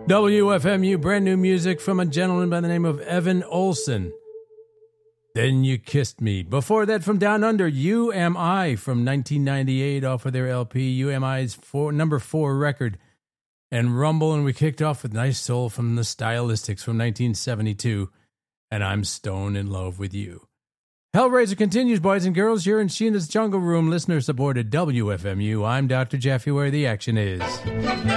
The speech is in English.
WFMU, brand new music from a gentleman by the name of Evan Olsen. Then You Kissed Me. Before that, from Down Under, You Am I from 1998 off of their LP, You Am I's number 4 record. And Rumble, and we kicked off with Nice Soul from the Stylistics from 1972. And I'm Stone in Love with You. Hellraiser continues, boys and girls. You're in Sheena's Jungle Room, listener-supported WFMU. I'm Dr. Jeffy, where the action is.